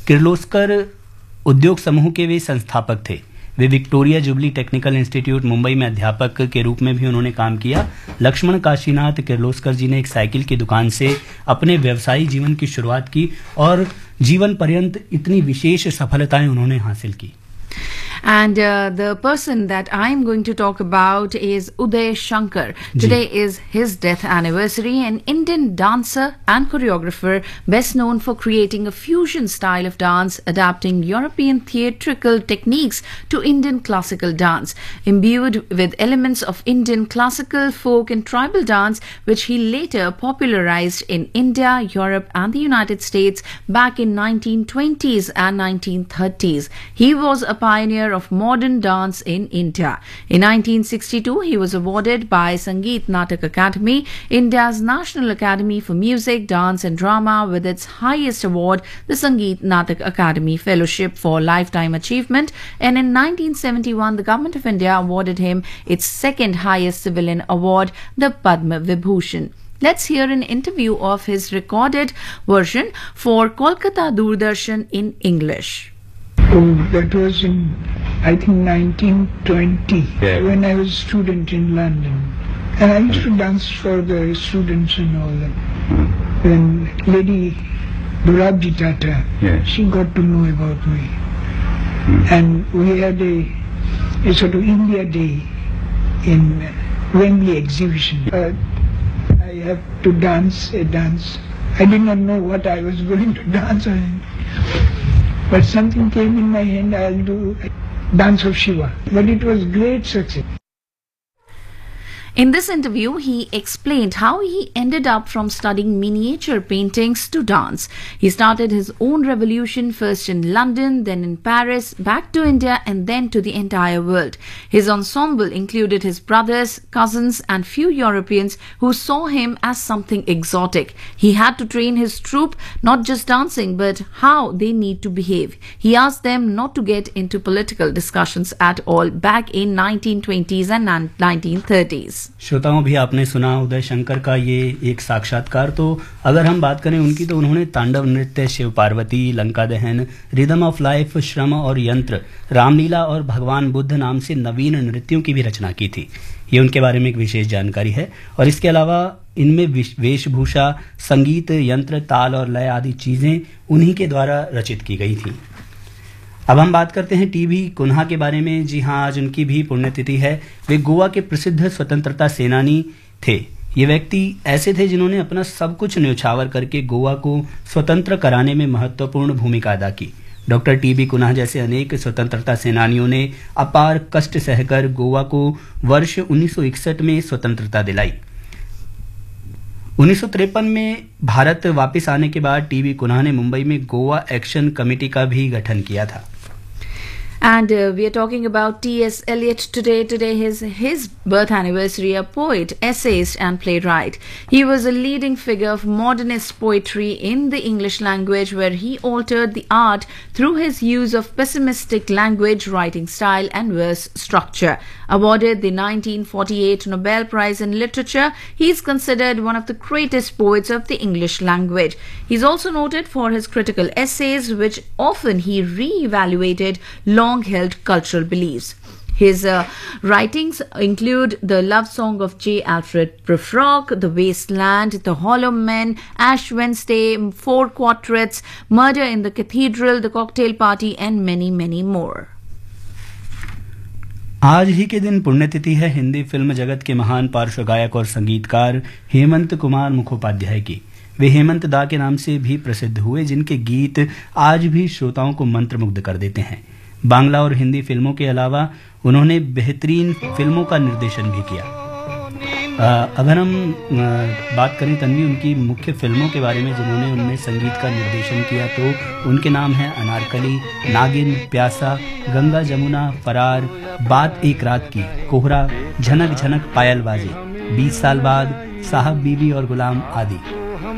किर्लोस्कर उद्योग समूह के वे संस्थापक थे। वे Victoria jubilee technical institute Mumbai में अध्यापक के रूप में भी उन्होंने काम किया। लक्ष्मण काशीनाथ किर्लोस्कर जी ने एक साइकिल की दुकान से अपने व्यवसायिक जीवन की शुरुआत की और जीवन पर्यंत इतनी विशेष सफलताएं उन्होंने हासिल की। And the person that I'm going to talk about is Uday Shankar. Today is his death anniversary. An Indian dancer and choreographer, best known for creating a fusion style of dance, adapting European theatrical techniques to Indian classical dance, imbued with elements of Indian classical, folk and tribal dance, which he later popularized in India, Europe and the United States back in 1920s and 1930s. He was a pioneer of modern dance in India. In 1962, he was awarded by Sangeet Natak Academy, India's National Academy for Music, Dance and Drama, with its highest award, the Sangeet Natak Academy Fellowship for Lifetime Achievement. And in 1971, the Government of India awarded him its second highest civilian award, the Padma Vibhushan. Let's hear an interview of his recorded version for Kolkata Doordarshan in English. That was in, I think, 1920, when I was a student in London. And I used to dance for the students and all that. Then Lady Dorabji Tata, she got to know about me. And we had a sort of India Day in Wembley exhibition. I have to dance a dance. I did not know what I was going to dance on. But something came in my hand, I'll do Dance of Shiva. But it was great success. In this interview, he explained how he ended up from studying miniature paintings to dance. He started his own revolution first in London, then in Paris, back to India and then to the entire world. His ensemble included his brothers, cousins and few Europeans who saw him as something exotic. He had to train his troupe not just dancing but how they need to behave. He asked them not to get into political discussions at all back in 1920s and 1930s. श्रोताओं, भी आपने सुना उदय शंकर का ये एक साक्षात्कार। तो अगर हम बात करें उनकी, तो उन्होंने तांडव नृत्य, शिव पार्वती, लंका दहन, रिदम ऑफ लाइफ, श्रम और यंत्र, रामलीला और भगवान बुद्ध नाम से नवीन नृत्यों की भी रचना की थी। ये उनके बारे में एक विशेष जानकारी है। और इसके अलावा इनमें वेशभूषा, संगीत, यंत्र, ताल और लय आदि चीजें उन्हीं के द्वारा रचित की गई थी। अब हम बात करते हैं टीबी कुन्हा के बारे में। जी हाँ, आज उनकी भी पुण्यतिथि है। वे गोवा के प्रसिद्ध स्वतंत्रता सेनानी थे। ये व्यक्ति ऐसे थे जिन्होंने अपना सब कुछ न्यौछावर करके गोवा को स्वतंत्र कराने में महत्वपूर्ण भूमिका अदा की। डॉक्टर टीबी कुन्हा जैसे अनेक स्वतंत्रता सेनानियों ने अपार कष्ट सहकर गोवा को वर्ष 1961 में स्वतंत्रता दिलाई। 1953 में भारत वापस आने के बाद टीबी कुन्हा ने मुंबई में गोवा एक्शन कमेटी का भी गठन किया था। And we are talking about T.S. Eliot today. Today is his birth anniversary, a poet, essayist and playwright. He was a leading figure of modernist poetry in the English language, where he altered the art through his use of pessimistic language, writing style and verse structure. Awarded the 1948 Nobel Prize in Literature, he is considered one of the greatest poets of the English language. He is also noted for his critical essays, which often he re-evaluated long-held cultural beliefs. His writings include the love song of J. Alfred Prufrock, The Wasteland, The Hollow Men, Ash Wednesday, Four Quartets, Murder in the Cathedral, The Cocktail Party and many, many more. आज ही के दिन पुण्यतिथि है Hindi film जगत के महान पार्श्व गायक और संगीतकार हेमंत कुमार मुखोपाध्याय की। वे हेमंत दा के नाम से भी प्रसिद्ध हुए, जिनके गीत आज भी श्रोताओं को मंत्रमुग्ध कर देते हैं। बांग्ला और हिंदी फिल्मों के अलावा उन्होंने बेहतरीन फिल्मों का निर्देशन भी किया। अगर हम बात करें तन्वी उनकी मुख्य फिल्मों के बारे में जिन्होंने उनमें संगीत का निर्देशन किया, तो उनके नाम हैं अनारकली, नागिन, प्यासा, गंगा जमुना, फरार, बात एक रात की, कोहरा, झनक झनक पायल बाजे, 20 साल बाद, साहब बीबी और गुलाम आदि।